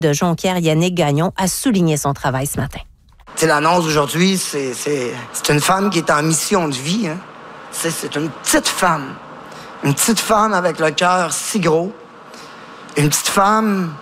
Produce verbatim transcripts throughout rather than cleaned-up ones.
de Jonquière, Yannick Gagnon, a souligné son travail ce matin. C'est l'annonce aujourd'hui, c'est, c'est, c'est une femme qui est en mission de vie. Hein. C'est, c'est une petite femme. Une petite femme avec le cœur si gros. Une petite femme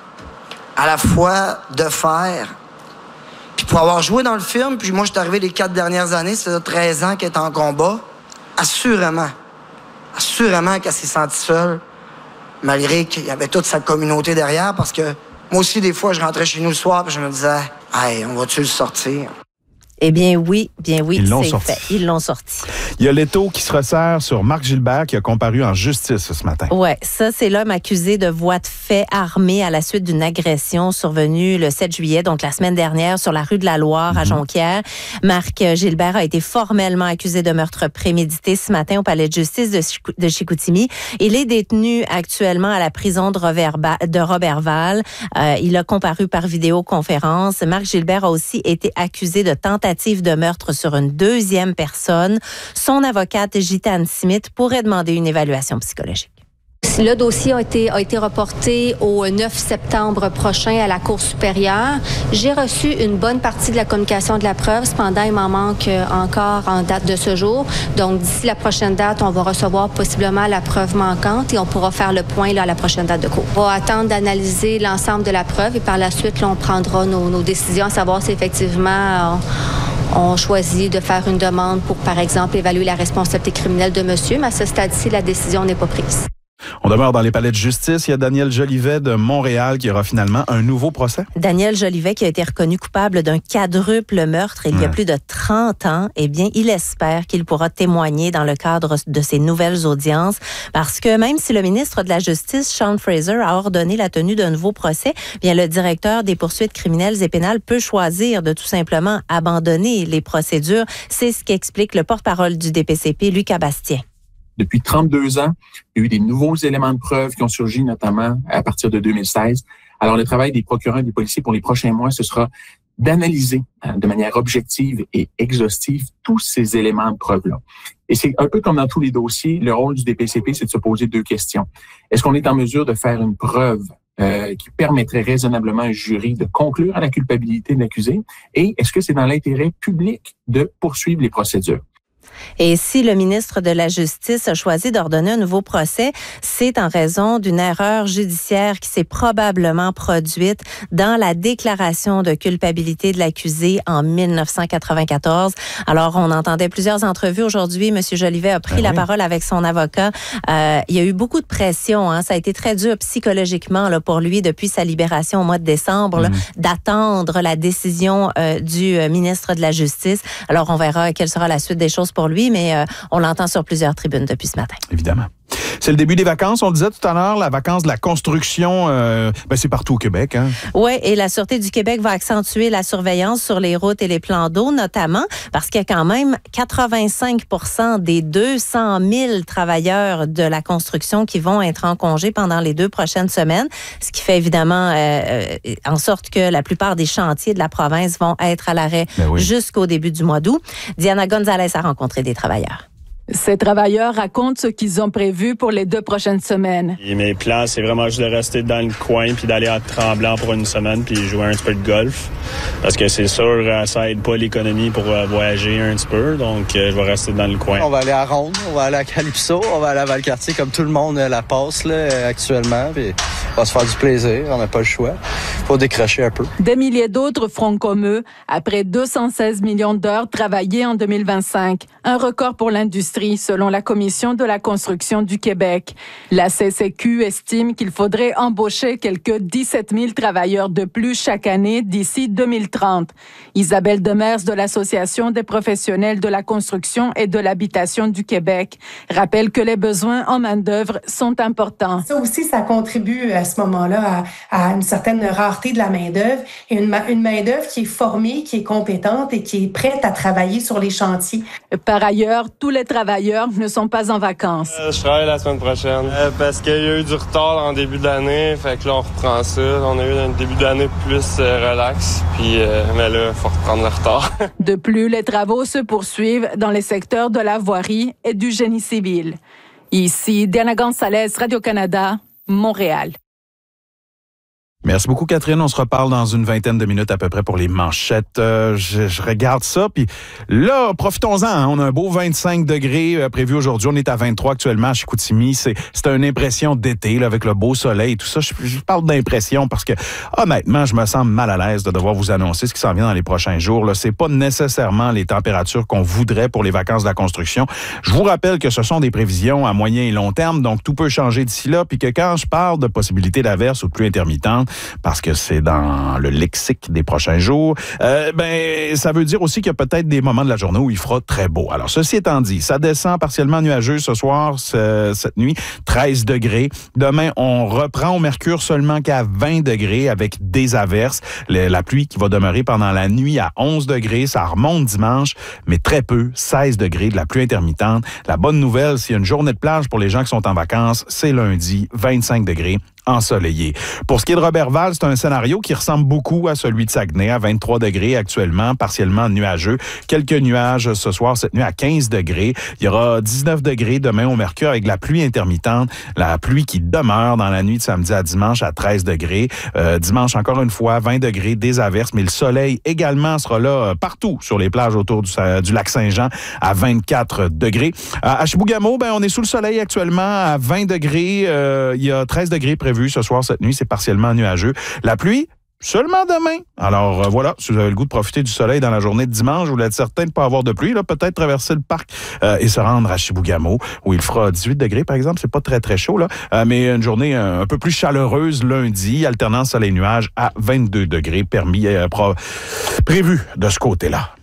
à la fois de fer. Puis pour avoir joué dans le film, puis moi je suis arrivé les quatre dernières années, c'est treize ans qu'elle est en combat, assurément, assurément qu'elle s'est sentie seule, malgré qu'il y avait toute sa communauté derrière, parce que moi aussi, des fois, je rentrais chez nous le soir et je me disais « Hey, on va-tu le sortir? » Eh bien oui, bien oui, Ils l'ont c'est sorti. fait. Ils l'ont sorti. Il y a l'étau qui se resserre sur Marc Gilbert qui a comparu en justice ce matin. Ouais, ça c'est l'homme accusé de voies de fait armées à la suite d'une agression survenue le sept juillet, donc la semaine dernière, sur la rue de la Loire à Jonquière. Marc Gilbert a été formellement accusé de meurtre prémédité ce matin au palais de justice de, Chic- de Chicoutimi. Il est détenu actuellement à la prison de, Roverba- de Roberval. Euh, il a comparu par vidéoconférence. Marc Gilbert a aussi été accusé de tentative de meurtre sur une deuxième personne. Son avocate, Gitane Smith, pourrait demander une évaluation psychologique. Le dossier a été, a été reporté au neuf septembre prochain à la Cour supérieure. J'ai reçu une bonne partie de la communication de la preuve. Cependant, il m'en manque encore en date de ce jour. Donc, d'ici la prochaine date, on va recevoir possiblement la preuve manquante et on pourra faire le point là, à la prochaine date de cour. On va attendre d'analyser l'ensemble de la preuve et par la suite, là, on prendra nos, nos décisions à savoir si effectivement on, on choisit de faire une demande pour, par exemple, évaluer la responsabilité criminelle de monsieur. Mais à ce stade-ci, la décision n'est pas prise. On demeure dans les palais de justice. Il y a Daniel Jolivet de Montréal qui aura finalement un nouveau procès. Daniel Jolivet qui a été reconnu coupable d'un quadruple meurtre il y a Ouais. plus de trente ans. Eh bien, il espère qu'il pourra témoigner dans le cadre de ces nouvelles audiences parce que même si le ministre de la Justice, Sean Fraser, a ordonné la tenue d'un nouveau procès, bien le directeur des poursuites criminelles et pénales peut choisir de tout simplement abandonner les procédures. C'est ce qu'explique le porte-parole du D P C P, Lucas Bastien. Depuis trente-deux ans, il y a eu des nouveaux éléments de preuve qui ont surgi, notamment à partir de deux mille seize. Alors, le travail des procureurs et des policiers pour les prochains mois, ce sera d'analyser hein, de manière objective et exhaustive tous ces éléments de preuve-là. Et c'est un peu comme dans tous les dossiers, le rôle du D P C P, c'est de se poser deux questions. Est-ce qu'on est en mesure de faire une preuve euh, qui permettrait raisonnablement à un jury de conclure à la culpabilité de l'accusé? Et est-ce que c'est dans l'intérêt public de poursuivre les procédures? Et si le ministre de la Justice a choisi d'ordonner un nouveau procès, c'est en raison d'une erreur judiciaire qui s'est probablement produite dans la déclaration de culpabilité de l'accusé en dix-neuf cent quatre-vingt-quatorze. Alors, on entendait plusieurs entrevues aujourd'hui. Monsieur Jolivet a pris Ben la oui. parole avec son avocat. Euh, il y a eu beaucoup de pression. Hein. Ça a été très dur psychologiquement là, pour lui depuis sa libération au mois de décembre là, Mm. d'attendre la décision euh, du euh, ministre de la Justice. Alors, on verra quelle sera la suite des choses pour lui, mais euh, on l'entend sur plusieurs tribunes depuis ce matin. Évidemment. C'est le début des vacances. On le disait tout à l'heure, la vacance de la construction, euh, ben c'est partout au Québec. Hein? Oui, et la Sûreté du Québec va accentuer la surveillance sur les routes et les plans d'eau, notamment parce qu'il y a quand même quatre-vingt-cinq pour cent des deux cent mille travailleurs de la construction qui vont être en congé pendant les deux prochaines semaines, ce qui fait évidemment euh, en sorte que la plupart des chantiers de la province vont être à l'arrêt Ben oui. jusqu'au début du mois d'août. Diana Gonzalez a rencontré des travailleurs. Ces travailleurs racontent ce qu'ils ont prévu pour les deux prochaines semaines. Et mes plans, c'est vraiment juste de rester dans le coin puis d'aller à Tremblant pour une semaine puis jouer un petit peu de golf. Parce que c'est sûr, ça aide pas l'économie pour voyager un petit peu. Donc, je vais rester dans le coin. On va aller à Ronde, on va aller à Calypso, on va aller à Valcartier comme tout le monde la passe là, actuellement. Puis on va se faire du plaisir, on n'a pas le choix. Faut décrocher un peu. Des milliers d'autres feront comme eux, après deux cent seize millions d'heures travaillées en deux mille vingt-cinq. Un record pour l'industrie, selon la Commission de la construction du Québec. La C C Q estime qu'il faudrait embaucher quelques dix-sept mille travailleurs de plus chaque année d'ici deux mille trente. Isabelle Demers de l'Association des professionnels de la construction et de l'habitation du Québec rappelle que les besoins en main-d'œuvre sont importants. Ça aussi, ça contribue à ce moment-là à, à une certaine rareté de la main-d'œuvre et une, une main-d'œuvre qui est formée, qui est compétente et qui est prête à travailler sur les chantiers. Par ailleurs, tous les travailleurs ne sont pas en vacances. Euh, je travaille la semaine prochaine euh, parce qu'il y a eu du retard en début d'année. Fait que là, on reprend ça. On a eu un début d'année plus euh, relax. Puis, euh, mais là, il faut reprendre le retard. De plus, les travaux se poursuivent dans les secteurs de la voirie et du génie civil. Ici, Diana Gonzalez, Radio-Canada, Montréal. Merci beaucoup, Catherine. On se reparle dans une vingtaine de minutes à peu près pour les manchettes. Euh, je, je regarde ça, puis là, profitons-en. Hein, on a un beau vingt-cinq degrés euh, prévu aujourd'hui. On est à vingt-trois actuellement à Chicoutimi. C'est, c'est une impression d'été là, avec le beau soleil et tout ça. Je, je parle d'impression parce que, honnêtement, je me sens mal à l'aise de devoir vous annoncer ce qui s'en vient dans les prochains jours. Là, c'est pas nécessairement les températures qu'on voudrait pour les vacances de la construction. Je vous rappelle que ce sont des prévisions à moyen et long terme, donc tout peut changer d'ici là, puis que quand je parle de possibilités d'averses ou de pluie intermittente, parce que c'est dans le lexique des prochains jours, euh, ben ça veut dire aussi qu'il y a peut-être des moments de la journée où il fera très beau. Alors, ceci étant dit, ça descend partiellement nuageux ce soir, ce, cette nuit, treize degrés. Demain, on reprend au mercure seulement qu'à vingt degrés avec des averses. Le, la pluie qui va demeurer pendant la nuit à onze degrés. Ça remonte dimanche, mais très peu, seize degrés de la pluie intermittente. La bonne nouvelle, s'il y a une journée de plage pour les gens qui sont en vacances, c'est lundi, vingt-cinq degrés. Ensoleillé. Pour ce qui est de Robertval, c'est un scénario qui ressemble beaucoup à celui de Saguenay, à vingt-trois degrés actuellement, partiellement nuageux. Quelques nuages ce soir, cette nuit à quinze degrés. Il y aura dix-neuf degrés demain au mercure avec la pluie intermittente. La pluie qui demeure dans la nuit de samedi à dimanche à treize degrés. Euh, dimanche, encore une fois, vingt degrés, des averses, mais le soleil également sera là euh, partout sur les plages autour du, du lac Saint-Jean à vingt-quatre degrés. À Chibougamau, ben, on est sous le soleil actuellement à vingt degrés. Euh, il y a treize degrés prévus ce soir, cette nuit, c'est partiellement nuageux. La pluie, seulement demain. Alors euh, voilà, si vous avez le goût de profiter du soleil dans la journée de dimanche, vous voulez être certain de ne pas avoir de pluie, là, peut-être traverser le parc euh, et se rendre à Chibougamau, où il fera dix-huit degrés, par exemple. C'est pas très, très chaud, là, euh, mais une journée un, un peu plus chaleureuse lundi, alternance soleil-nuage à vingt-deux degrés, permis, euh, pro- prévu de ce côté-là.